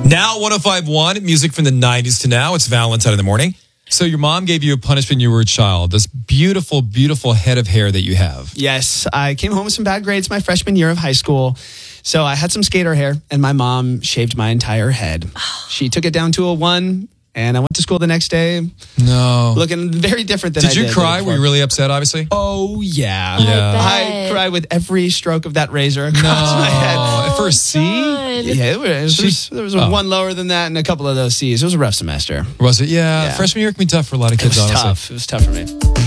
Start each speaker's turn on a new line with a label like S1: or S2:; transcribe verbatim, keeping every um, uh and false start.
S1: Now one oh five point one, music from the nineties to now. It's Valentine in the morning. So your mom gave you a punishment when you were a child. This beautiful, beautiful head of hair that you have.
S2: Yes, I came home with some bad grades my freshman year of high school. So I had some skater hair, and my mom shaved my entire head. She took it down to a one, and I went to school the next day.
S1: No.
S2: Looking very different than
S1: did
S2: I did.
S1: Did you cry? Were you really upset, obviously?
S2: Oh, yeah.
S1: Yeah.
S2: I, I cried with every stroke of that razor across
S1: no.
S2: my head.
S1: For a C?
S2: Yeah, it was,
S1: she,
S2: there was, there was
S1: oh.
S2: one lower than that and a couple of those C's. It was a rough semester.
S1: Was it? Yeah.
S2: yeah.
S1: Freshman year can be tough for a lot of kids,
S2: it was
S1: honestly.
S2: tough. It was tough for me.